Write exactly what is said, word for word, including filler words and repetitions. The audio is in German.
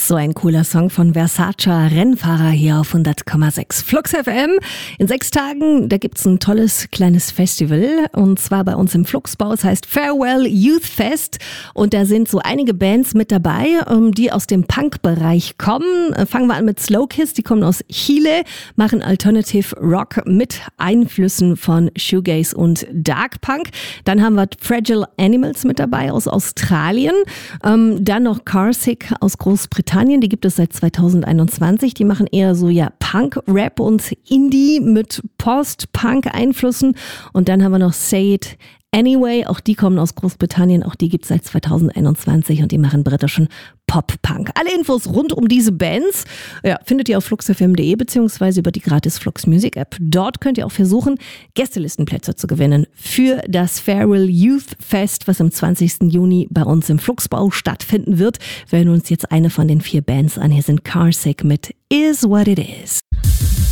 So ein cooler Song von Versace, Rennfahrer hier auf hundert Komma sechs. Flux F M. In sechs Tagen, da gibt's ein tolles kleines Festival und zwar bei uns im Fluxbau. Es heißt Farewell Youth Fest und da sind so einige Bands mit dabei, die aus dem Punk-Bereich kommen. Fangen wir an mit Slow Kiss, die kommen aus Chile, machen Alternative Rock mit Einflüssen von Shoegaze und Dark Punk. Dann haben wir Fragile Animals mit dabei aus Australien. Ähm, dann noch Carsick aus Großbritannien. Die gibt es seit zweitausendeinundzwanzig. Die machen eher so ja Punk, Rap und Indie mit Post-Punk-Einflüssen. Und dann haben wir noch Say It Anyway. Auch die kommen aus Großbritannien. Auch die gibt es seit zweitausendeinundzwanzig und die machen britischen Pop-Punk. Alle Infos rund um diese Bands ja, findet ihr auf flux f m punkt d e beziehungsweise über die gratis Flux Music App. Dort könnt ihr auch versuchen, Gästelistenplätze zu gewinnen für das Farewell Youth Fest, was am zwanzigsten Juni bei uns im Fluxbau stattfinden wird. Wir hören uns jetzt eine von den vier Bands an. Hier sind Carsick mit Is What It Is.